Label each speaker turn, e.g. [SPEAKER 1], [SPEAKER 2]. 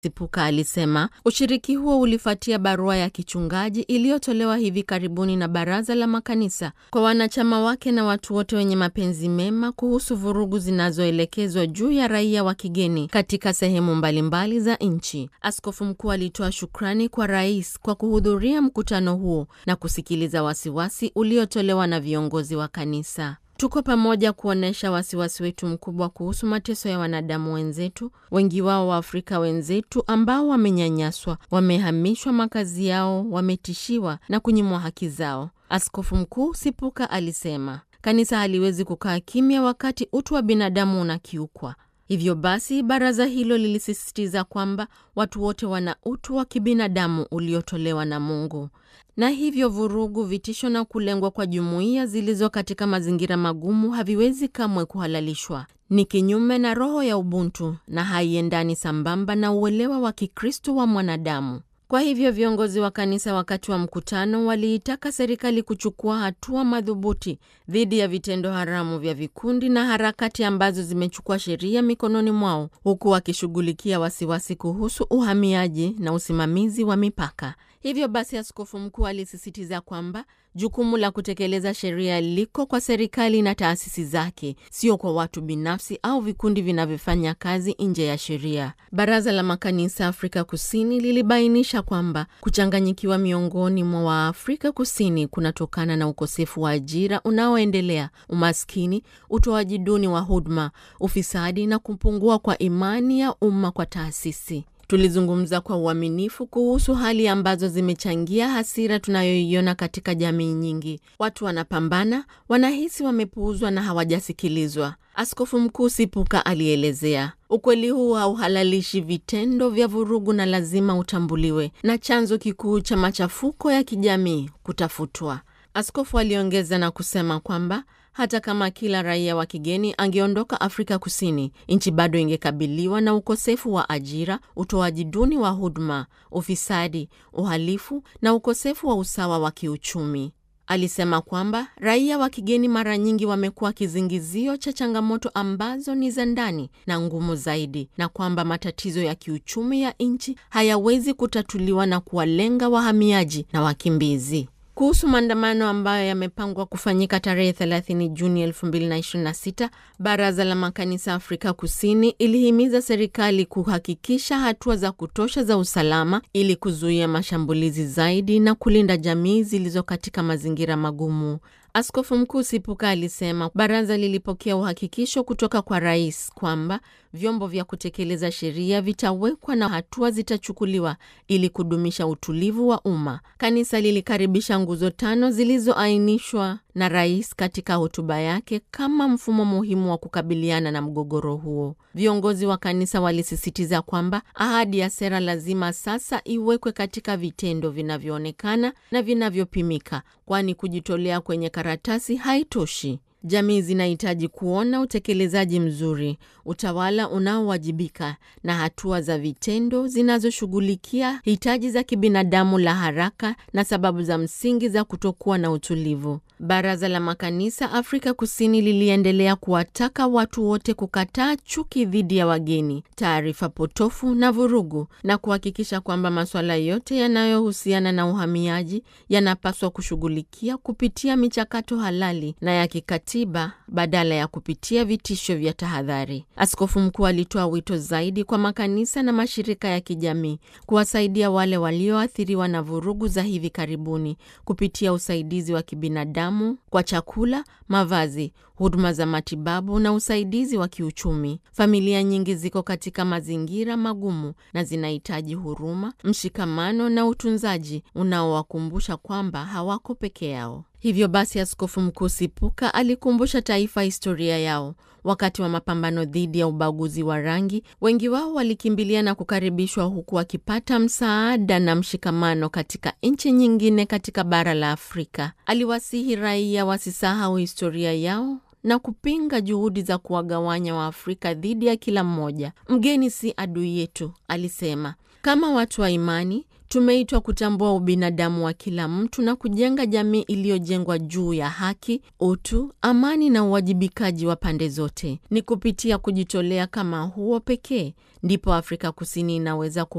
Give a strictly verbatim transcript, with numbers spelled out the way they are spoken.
[SPEAKER 1] Sipuka alisema ushiriki huo ulifuatia barua ya kichungaji iliyotolewa hivi karibuni na Baraza la Makanisa kwa wanachama wake na watu wote wenye mapenzi mema kuhusu vurugu zinazoelekezwa juu ya raia wa kigeni katika sehemu mbalimbali za nchi. Askofu mkuu alitoa shukrani kwa rais kwa kuhudhuria mkutano huo na kusikiliza wasiwasi uliotolewa na viongozi wa kanisa. Tuko pamoja kuonesha wasiwasi wetu mkubwa kuhusu mateso ya wanadamu wenzetu, wengi wao wa Afrika wenzetu ambao wamenyanyaswa, wamehamishwa makazi yao, wametishiwa na kunyimwa haki zao. Askofu mkuu Sipuka alisema, kanisa haliwezi kukaa kimya wakati utu wa binadamu unakiukwa. Hivyo basi, baraza hilo lilisisitiza kwamba watu wote wana utu wa kibinadamu uliotolewa na Mungu. Na hivyo vurugu, vitisho na kulengwa kwa jumuiya zilizo katika mazingira magumu haviwezi kamwe kuhalalishwa. Ni kinyume na roho ya ubuntu na haiendani sambamba na uelewa wa Kikristo wa mwanadamu. Kwa hivyo viongozi wa kanisa wakati wa mkutano waliitaka serikali kuchukua hatua madhubuti dhidi ya vitendo haramu vya vikundi na harakati ambazo zimechukua sheria mikononi mwao, huku wakishughulikia wasiwasi kuhusu uhamiaji na usimamizi wa mipaka. Hivyo basi askofu mkuu alisisitiza kwamba jukumu la kutekeleza sheria liko kwa serikali na taasisi zake, sio kwa watu binafsi au vikundi vinavyofanya kazi nje ya sheria. Baraza la Makanisa Afrika Kusini lilibainisha kwamba kuchanganyikiwa miongoni mwa Waafrika Kusini kunatokana na ukosefu wa ajira unaoendelea, umaskini, utoaji duni wa huduma, ufisadi na kupungua kwa imani ya umma kwa taasisi. Tulizungumza kwa uaminifu kuhusu hali ambazo zimechangia hasira tunayoiona katika jamii nyingi. Watu wanapambana, wanahisi wamepuuzwa na hawajasikilizwa. Askofu mkuu Sipuka alielezea, ukweli huu hauhalalishi vitendo vya vurugu na lazima utambuliwe na chanzo kikuu cha machafuko ya kijamii kutafutwa. Askofu aliongeza na kusema kwamba hata kama kila raia wa kigeni angeondoka Afrika Kusini, nchi bado ingekabiliwa na ukosefu wa ajira, utoaji duni wa huduma, ufisadi, uhalifu na ukosefu wa usawa wa kiuchumi. Alisema kwamba raia wa kigeni mara nyingi wamekuwa kizingizio cha changamoto ambazo ni za ndani na ngumu zaidi, na kwamba matatizo ya kiuchumi ya nchi hayawezi kutatuliwa na kuwalenga wahamiaji na wakimbizi. Kuhusu maandamano ambayo yamepangwa kufanyika tarehe thelathini Juni elfu mbili na ishirini na sita, Baraza la Makanisa Afrika Kusini ilihimiza serikali kuhakikisha hatua za kutosha za usalama ili kuzuia mashambulizi zaidi na kulinda jamii zilizo katika mazingira magumu. Askofu mkuu Sipuka alisema baraza lilipokea uhakikisho kutoka kwa rais kwamba vyombo vya kutekeleza sheria vitawekwa na hatua zitachukuliwa ili kudumisha utulivu wa umma. Kanisa lilikaribisha nguzo tano zilizoainishwa na rais katika hotuba yake kama mfumo muhimu wa kukabiliana na mgogoro huo. Viongozi wa kanisa walisisitiza kwamba ahadi ya sera lazima sasa iwekwe katika vitendo vinavyoonekana na vinavyopimika, kwani kujitolea kwenye karatasi haitoshi. Jamii zinahitaji kuona utekelezaji mzuri, utawala unaowajibika na hatua za vitendo zinazoshughulikia hitaji za kibinadamu la haraka na sababu za msingi za kutokuwa na utulivu. Baraza la Makanisa Afrika Kusini liliendelea kuwataka watu wote kukataa chuki dhidi ya wageni, taarifa potofu na vurugu, na kuhakikisha kwamba masuala yote yanayohusiana na uhamiaji yanapaswa kushughulikia kupitia michakato halali na ya kikatiba badala ya kupitia vitisho vya tahadhari. Askofu mkuu alitoa wito zaidi kwa makanisa na mashirika ya kijamii kuwasaidia wale walioathiriwa na vurugu za hivi karibuni kupitia usaidizi wa kibinadamu kwa chakula, mavazi, huduma za matibabu na usaidizi wa kiuchumi. Familia nyingi ziko katika mazingira magumu na zinahitaji huruma, mshikamano na utunzaji unaowakumbusha kwamba hawako peke yao. Hivyo basi askofu mkuu Sipuka alikumbusha taifa historia yao. Wakati wa mapambano dhidi ya ubaguzi wa rangi, wengi wao walikimbilia na kukaribishwa huku wakipata msaada na mshikamano katika nchi nyingine katika bara la Afrika. Aliwasihi raia wasisahau historia yao na kupinga juhudi za kuwagawanya wa Afrika dhidi ya kila mmoja. Mgeni si adui yetu, alisema. Kama watu wa imani, tumeitwa kutambua ubinadamu wa kila mtu na kujenga jamii iliyojengwa juu ya haki, utu, amani na uwajibikaji wa pande zote. Ni kupitia kujitolea kama huo pekee ndipo Afrika Kusini inaweza